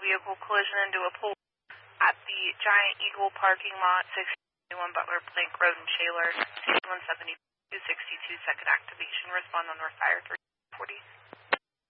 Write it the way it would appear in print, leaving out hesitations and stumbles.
vehicle collision into a pole at the Giant Eagle parking lot, 61 Butler Plank Road in Shaler, 172, 262, second activation. Respond on North Fire 340.